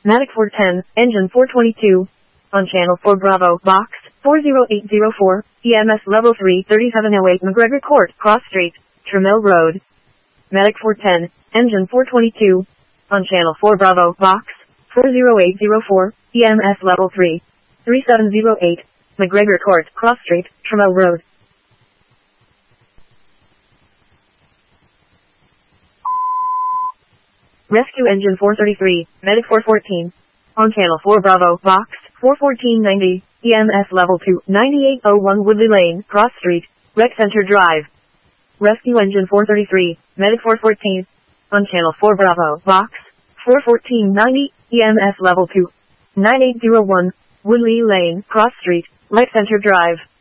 Matic 410, engine 422. On channel 4 Bravo, box 40804, EMS level 3, 3708 McGregor Court, Cross Street, Trammell Road. Matic 410, engine 422. On channel 4 Bravo, box 40804, EMS level 3, 3708, McGregor Court, Cross Street, Trammell Road. Rescue engine 433, Medic 414. On channel 4 Bravo, box 41490, EMS level 2, 9801 Woodley Lane, Cross Street, Rec Center Drive. Rescue engine 433, Medic 414. On channel 4 Bravo, box 41490, EMS level 2, 9801 Woodley Lane, Cross Street, Rec Center Drive.